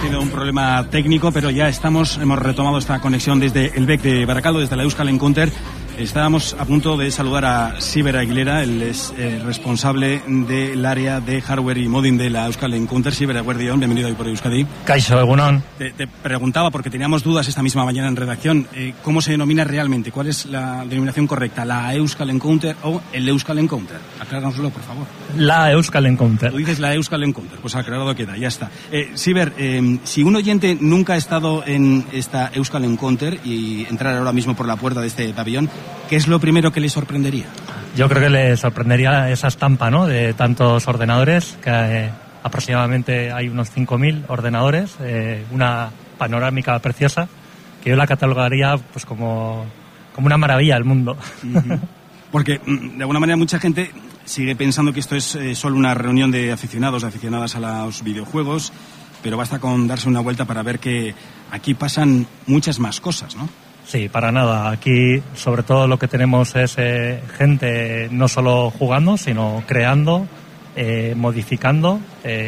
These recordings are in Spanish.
tenido un problema técnico, pero ya hemos retomado esta conexión desde el BEC de Baracaldo, desde la Euskal Encounter. Estábamos a punto de saludar a Siber Aguilera, él es responsable del área de hardware y modding de la Euskal Encounter. Siber, eguerdion, bienvenido hoy por Euskadi. Kaixo, egunon. Te preguntaba, porque teníamos dudas esta misma mañana en redacción, ¿cómo se denomina realmente? ¿Cuál es la denominación correcta? ¿La Euskal Encounter o el Euskal Encounter? Acláranoslo, por favor. La Euskal Encounter. Tú dices la Euskal Encounter, pues aclarado queda, ya está. Siber, si un oyente nunca ha estado en esta Euskal Encounter y entrar ahora mismo por la puerta de este pabellón, ¿qué es lo primero que le sorprendería? Yo creo que le sorprendería esa estampa, ¿no?, de tantos ordenadores, que aproximadamente hay unos 5.000 ordenadores, una panorámica preciosa, que yo la catalogaría pues como una maravilla del mundo. Uh-huh. Porque, de alguna manera, mucha gente sigue pensando que esto es solo una reunión de aficionados, de aficionadas a los videojuegos, pero basta con darse una vuelta para ver que aquí pasan muchas más cosas, ¿no? Sí, para nada. Aquí, sobre todo, lo que tenemos es gente no solo jugando, sino creando, modificando,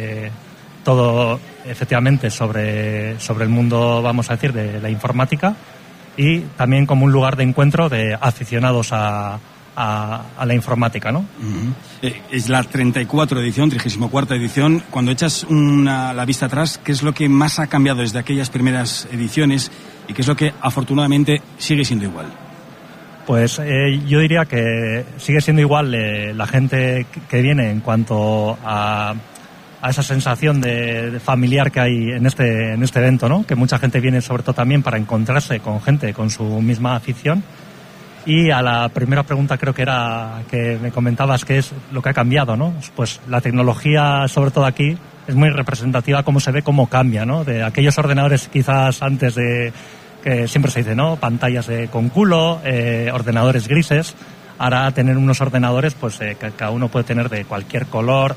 todo efectivamente sobre el mundo, vamos a decir, de la informática, y también como un lugar de encuentro de aficionados a la informática, ¿no? Uh-huh. Es la 34ª edición. Cuando echas la vista atrás, ¿qué es lo que más ha cambiado desde aquellas primeras ediciones y qué es lo que afortunadamente sigue siendo igual? Pues yo diría que sigue siendo igual la gente que viene en cuanto a esa sensación de familiar que hay en este evento, ¿no? Que mucha gente viene sobre todo también para encontrarse con gente con su misma afición. Y a la primera pregunta, creo que era que me comentabas qué es lo que ha cambiado, ¿no? Pues la tecnología, sobre todo aquí, es muy representativa, cómo se ve, cómo cambia, ¿no? De aquellos ordenadores quizás antes de, que siempre se dice, ¿no?, pantallas con culo, ordenadores grises. Ahora tener unos ordenadores pues que cada uno puede tener de cualquier color,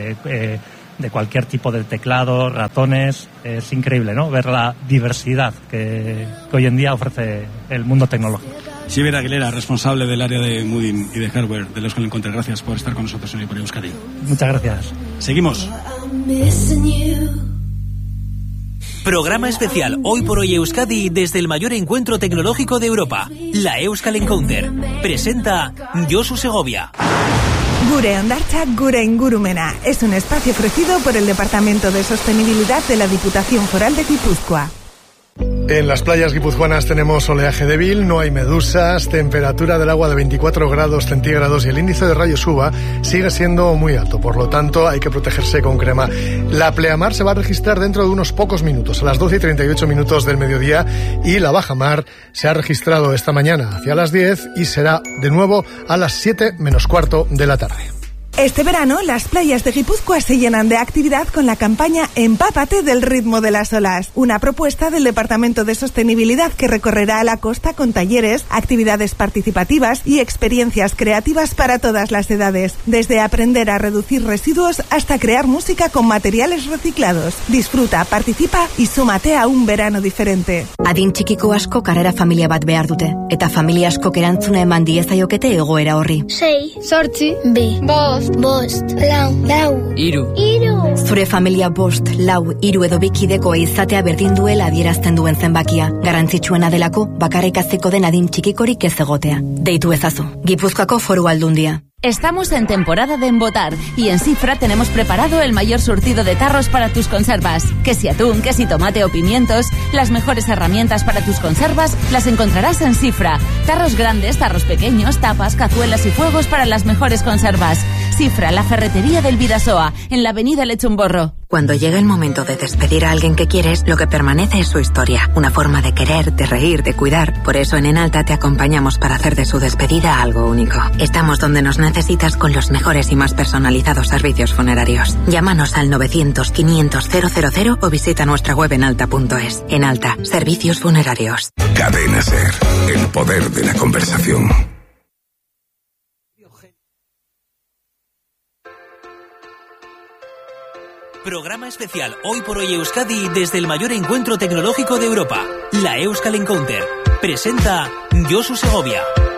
de cualquier tipo de teclado, ratones. Es increíble, ¿no?, ver la diversidad que hoy en día ofrece el mundo tecnológico. Siber Aguilera, responsable del área de modding y de hardware de la Euskal Encounter. Gracias por estar con nosotros hoy por Euskadi. Muchas gracias. Seguimos. Programa especial Hoy por Hoy Euskadi desde el mayor encuentro tecnológico de Europa, la Euskal Encounter. Presenta Josu Segovia. Gure Hondartza, Gure Ingurumena es un espacio ofrecido por el Departamento de Sostenibilidad de la Diputación Foral de Guipúzcoa. En las playas guipuzcoanas tenemos oleaje débil, no hay medusas, temperatura del agua de 24 grados centígrados y el índice de rayos uva sigue siendo muy alto, por lo tanto hay que protegerse con crema. La pleamar se va a registrar dentro de unos pocos minutos, a las 12:38 del mediodía, y la bajamar se ha registrado esta mañana hacia las 10 y será de nuevo a las 7 menos cuarto de la tarde. Este verano, las playas de Guipúzcoa se llenan de actividad con la campaña Empápate del ritmo de las olas, una propuesta del Departamento de Sostenibilidad que recorrerá la costa con talleres, actividades participativas y experiencias creativas para todas las edades, desde aprender a reducir residuos hasta crear música con materiales reciclados. Disfruta, participa y súmate a un verano diferente. Adin txikiko asko karrera familia bat behar dute, eta familia askok erantzuna eman diezaiokete egoera horri. 6, 8, 2, 5, 4, 3, Zure familia 5, 4, 3 edo 2 kidekoa izatea berdin duela adierazten duen zenbakia. Garrantzitsuena delako, bakarrik haziko den adin txikikorik ez egotea. Deitu ezazu. Gipuzkoako Foru Aldundia. Estamos en temporada de embotar y en Cifra tenemos preparado el mayor surtido de tarros para tus conservas. Que si atún, que si tomate o pimientos, las mejores herramientas para tus conservas las encontrarás en Cifra. Tarros grandes, tarros pequeños, tapas, cazuelas y fuegos para las mejores conservas. Cifra, la ferretería del Bidasoa, en la avenida Lechumborro. Cuando llega el momento de despedir a alguien que quieres, lo que permanece es su historia. Una forma de querer, de reír, de cuidar. Por eso en Enalta te acompañamos para hacer de su despedida algo único. Estamos donde nos necesitas con los mejores y más personalizados servicios funerarios. Llámanos al 900-500-000 o visita nuestra web enalta.es. Enalta, servicios funerarios. Cadena SER, el poder de la conversación. Programa especial Hoy por Hoy Euskadi desde el mayor encuentro tecnológico de Europa, la Euskal Encounter. Presenta Josu Segovia.